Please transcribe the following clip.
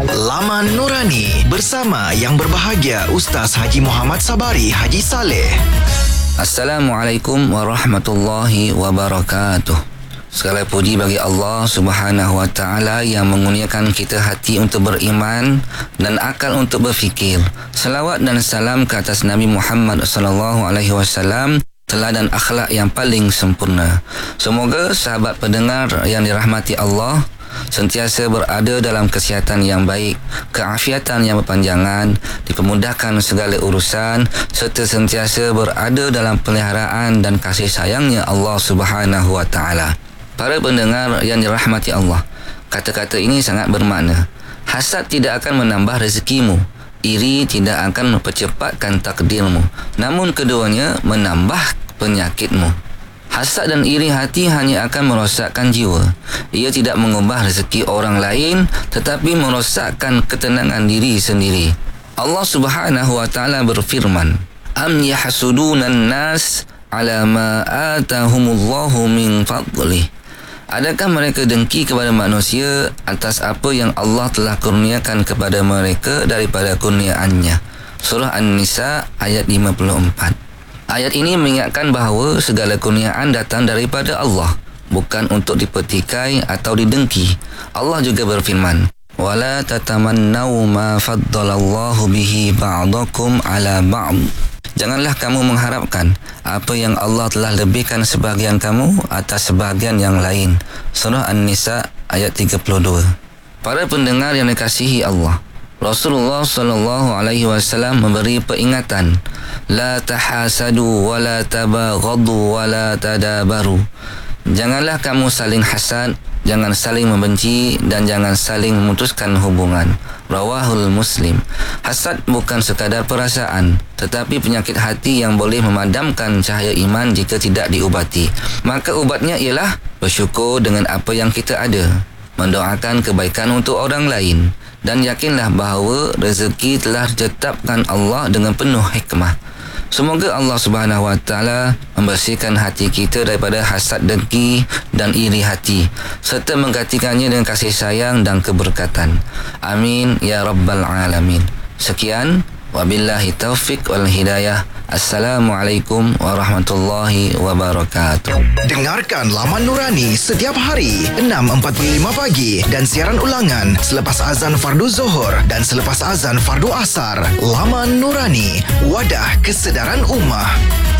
Laman Nurani bersama yang berbahagia Ustaz Haji Muhammad Sabari Haji Saleh. Assalamualaikum warahmatullahi wabarakatuh. Segala puji bagi Allah Subhanahu wa taala yang mengurniakan kita hati untuk beriman dan akal untuk berfikir. Selawat dan salam ke atas Nabi Muhammad sallallahu alaihi wasallam, teladan akhlak yang paling sempurna. Semoga sahabat pendengar yang dirahmati Allah sentiasa berada dalam kesihatan yang baik, keafiatan yang berpanjangan, dipermudahkan segala urusan serta sentiasa berada dalam peliharaan dan kasih sayangnya Allah Subhanahu wa taala. Para pendengar yang dirahmati Allah, kata-kata ini sangat bermakna. Hasad tidak akan menambah rezekimu, iri tidak akan mempercepatkan takdirmu, namun keduanya menambah penyakitmu. Hasad dan iri hati hanya akan merosakkan jiwa. Ia tidak mengubah rezeki orang lain, tetapi merosakkan ketenangan diri sendiri. Allah Subhanahu wa taala berfirman, "Am yahsudunan nas ala ma atahumullahu min fadlih." Adakah mereka dengki kepada manusia atas apa yang Allah telah kurniakan kepada mereka daripada kurniaannya? Surah An-Nisa ayat 54. Ayat ini mengingatkan bahawa segala kurniaan datang daripada Allah, bukan untuk dipertikai atau didengki. Allah juga berfirman, "Wala tatamannau ma faddalallahu bihi ba'dakum ala ba'd." Janganlah kamu mengharapkan apa yang Allah telah lebihkan sebahagian kamu atas sebahagian yang lain. Surah An-Nisa ayat 32. Para pendengar yang dikasihi Allah, Rasulullah sallallahu alaihi wasallam memberi peringatan, la tahasadu wa la tabaghadu wa la tadabaru. Janganlah kamu saling hasad, jangan saling membenci dan jangan saling memutuskan hubungan. Rawahul Muslim. Hasad bukan sekadar perasaan, tetapi penyakit hati yang boleh memadamkan cahaya iman jika tidak diubati. Maka ubatnya ialah bersyukur dengan apa yang kita ada, mendoakan kebaikan untuk orang lain, dan yakinlah bahawa rezeki telah ditetapkan Allah dengan penuh hikmah. Semoga Allah Subhanahu wa taala membersihkan hati kita daripada hasad, dengki dan iri hati, serta menggantikannya dengan kasih sayang dan keberkatan. Amin ya rabbal alamin. Sekian, wabillahi taufik wal hidayah. Assalamualaikum warahmatullahi wabarakatuh. Dengarkan Laman Nurani setiap hari 6.45 pagi dan siaran ulangan selepas azan fardu Zuhur dan selepas azan fardu Asar. Laman Nurani, wadah kesedaran ummah.